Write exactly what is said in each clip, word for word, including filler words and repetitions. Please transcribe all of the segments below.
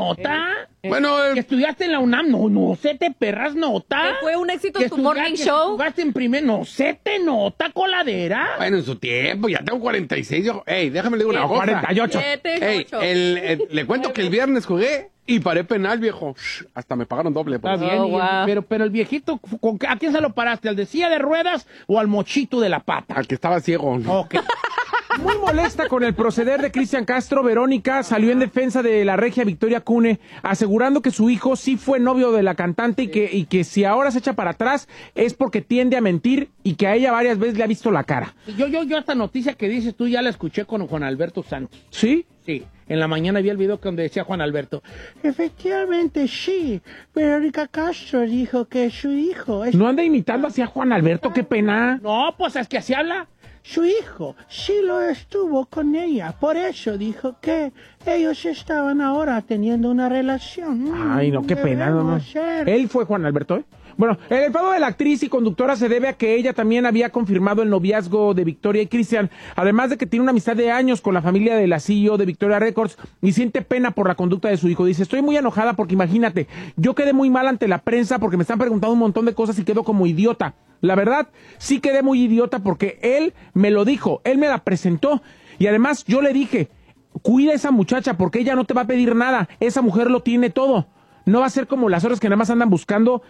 nota. Eh, bueno, eh, que estudiaste en la UNAM, no, no se te perras nota. Que fue un éxito que tu morning que show. Jugaste en primer, no se te nota, coladera. Bueno, en su tiempo, ya tengo cuarenta y seis. Yo, ey, déjame le digo una cosa. cuarenta y ocho. Ey, el, el, le cuento que el viernes jugué y paré penal, viejo. Shh, hasta me pagaron doble. Está bien, Oh, y- wow. pero, pero el viejito, ¿con- ¿a quién se lo paraste? ¿Al de silla de ruedas o al mochito de la pata? Al que estaba ciego. Ok. Muy molesta con el proceder de Cristian Castro, Verónica salió en defensa de la regia Victoria Cune, asegurando que su hijo sí fue novio de la cantante y que, y que si ahora se echa para atrás es porque tiende a mentir y que a ella varias veces le ha visto la cara. Yo, yo, yo esta noticia que dices tú ya la escuché con Juan Alberto Santos. ¿Sí? Sí, en la mañana vi el video donde decía Juan Alberto. Efectivamente, sí. Verónica Castro dijo que su hijo es... No anda imitando así a Juan Alberto, qué pena. No, pues es que así habla. Su hijo sí lo estuvo con ella. Por eso dijo que ellos estaban ahora teniendo una relación. Ay, no, qué pena. No, no. Debemos ser. Él fue Juan Alberto, ¿eh? Bueno, el enfado de la actriz y conductora se debe a que ella también había confirmado el noviazgo de Victoria y Cristian, además de que tiene una amistad de años con la familia de la C E O de Victoria Records y siente pena por la conducta de su hijo. Dice, estoy muy enojada porque imagínate, yo quedé muy mal ante la prensa porque me están preguntando un montón de cosas y quedo como idiota. La verdad, sí quedé muy idiota porque él me lo dijo, él me la presentó y además yo le dije, cuida a esa muchacha porque ella no te va a pedir nada, esa mujer lo tiene todo. No va a ser como las horas que nada más andan buscando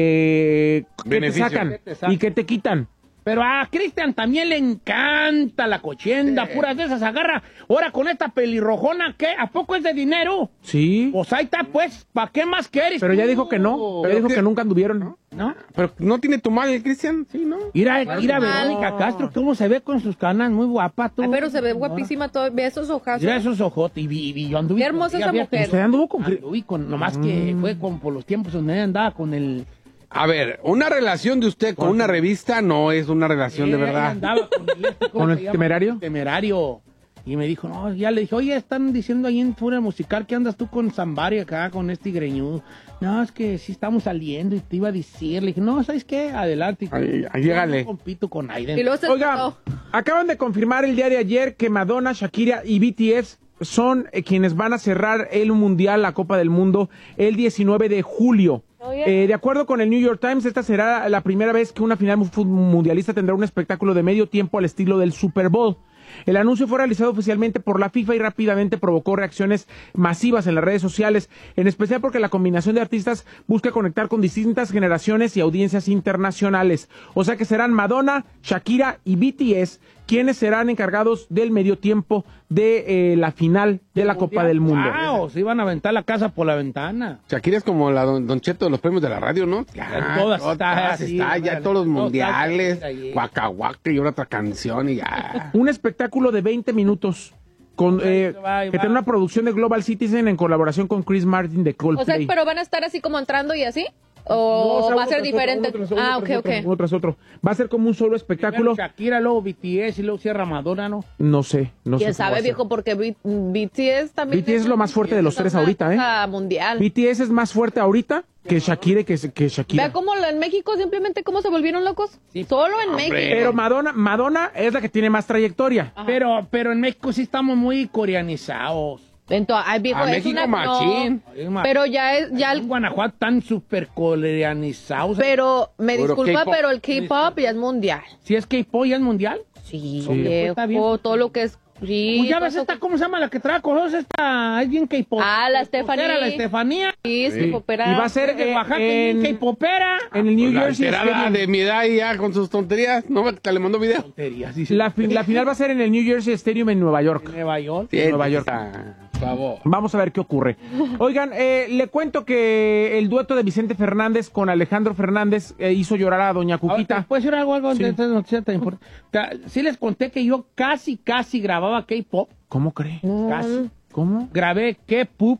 eh, que te Beneficio. sacan Que te sacan. y que te quitan. Pero a Cristian también le encanta la cochenda, puras de esas agarra. Ahora con esta pelirrojona, ¿qué? ¿A poco es de dinero? Sí, Pues ahí está, pues, ¿para qué más quieres? pero ya tú? dijo que no, pero Pero dijo que- que nunca anduvieron, ¿no? ¿No? Pero no tiene tu mal el Cristian, sí, ¿no? Mira, mira no. Verónica Castro, cómo se ve con sus canas, muy guapa tú. Ay, pero se ve guapísima todavía, esos ojazos. Mira esos ojos, y, vi- y yo anduve Qué hermosa con ella, esa fíjate. mujer. Usted anduvo con... Cri- Anduve con, nomás que fue con, por los tiempos donde ella andaba con el... A ver, una relación de usted con una revista no es una relación de Ella verdad. andaba con el, este, ¿cómo ¿Con se el llama? Temerario? Temerario. Y me dijo, no, ya le dije, oye, están diciendo ahí en Furia Musical que andas tú con Zambari acá, con este greñudo. No, es que sí estamos saliendo y te iba a decir. Le dije, no, ¿sabes qué? Adelante. Ay, ay, llégale. Yo no compito con Aiden. Y luego se Oiga, quitó. acaban de confirmar el día de ayer que Madonna, Shakira y B T S son eh, quienes van a cerrar el Mundial, la Copa del Mundo, el diecinueve de julio. Oye. Eh, de acuerdo con el New York Times, esta será la primera vez que una final mu- mundialista tendrá un espectáculo de medio tiempo al estilo del Super Bowl. El anuncio fue realizado oficialmente por la FIFA y rápidamente provocó reacciones masivas en las redes sociales, en especial porque la combinación de artistas busca conectar con distintas generaciones y audiencias internacionales. O sea que serán Madonna, Shakira y B T S quienes serán encargados del medio tiempo de eh, la final de la Copa del Mundo. Wow, se iban a aventar la casa por la ventana. Shakira es como la don, don Cheto de los premios de la radio, ¿no? Ya, todas está todas así, está, ya órale, todos los todas mundiales, están ahí. Waka Waka y otra canción y ya. Un espectáculo de veinte minutos con, eh, Ahí va, ahí que va. tiene una producción de Global Citizen en colaboración con Chris Martin de O sea, Coldplay. pero van a estar así como entrando y así. No, ¿O o sea, va a uno ser tras diferente? otro, uno tras Ah, otro, ok, tras ok. otro, uno tras otro. Va a ser como un solo espectáculo. Primero Shakira, luego B T S y luego cierra Madonna, ¿no? No sé, no sé. ¿Quién cómo va sabe, a ser. viejo? Porque B- B T S también... B T S es lo más fuerte de los tres una ahorita, ¿eh? cosa mundial. B T S es más fuerte ahorita que Shakira y que, que Shakira. Vea cómo lo- en México simplemente cómo se volvieron locos. Sí. Solo en Hombre. México. Pero Madonna, Madonna es la que tiene más trayectoria. Ajá. Pero, pero en México sí estamos muy coreanizados. Entonces, ay, viejo, A es México una... machín. No, pero ya es... Ya en el- Guanajuato están súper coreanizados. pero, me Puro disculpa, K-pop. pero el K-pop ya es mundial. Si es K-pop ya es mundial. Sí, Sí. viejo, Está bien. todo lo que es... Sí, Pues ya todo ves lo esta, que- ¿cómo se llama la que trae colores? Esta, es bien K-pop. Ah, la K-popera, Stephanie. La Estefanía. Sí, Sí. sí, popera. Y va a ser Es de eh, Oaxaca, en, bien K-popera. en el New Pues la Jersey alterada Stadium. de mi edad y ya con sus tonterías, no te le mando video. Tonterías, dice. La, fi- la final va a ser en el New Jersey Stadium en Nueva York. En Nueva York. Sí, Nueva York. Por favor. Vamos a ver qué ocurre. Oigan, eh, le cuento que el dueto de Vicente Fernández con Alejandro Fernández eh, hizo llorar a Doña Cuquita. ¿Puede ser algo, algo Sí. de esta noticia tan importante? Ca- Sí les conté que yo casi, casi grababa K-pop. ¿Cómo cree? Casi. ¿Cómo? Grabé K-pop.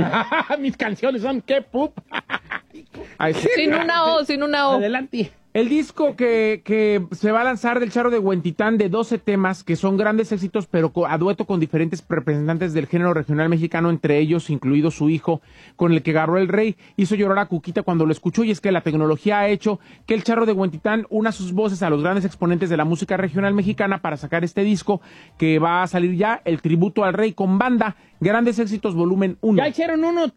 Mis canciones son K-pop. Ay, sí. Sin una O, sin una O. Adelante. El disco que, que se va a lanzar del Charro de Huentitán de doce temas, que son grandes éxitos, pero co- a dueto con diferentes representantes del género regional mexicano, entre ellos incluido su hijo, con el que agarró el rey, hizo llorar a Cuquita cuando lo escuchó, y es que la tecnología ha hecho que el Charro de Huentitán una sus voces a los grandes exponentes de la música regional mexicana para sacar este disco que va a salir ya, el tributo al rey con banda, grandes éxitos volumen uno. Ya hicieron uno